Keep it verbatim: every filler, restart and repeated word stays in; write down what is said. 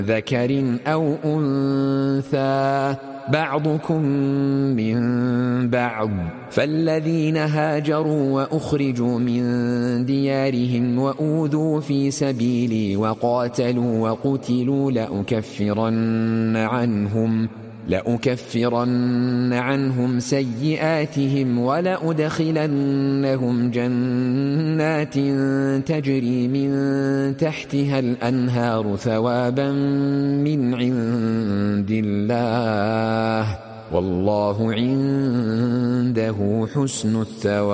ذكر أو أنثى بعضكم من بعض، فالذين هاجروا وأخرجوا من ديارهم وأوذوا في سبيلي وقاتلوا وقتلوا لأكفرن عنهم لأكفرن عنهم سيئاتهم ولأدخلنهم جنات تجري من تحتها الأنهار ثوابا من عند الله، والله عنده حسن الثواب.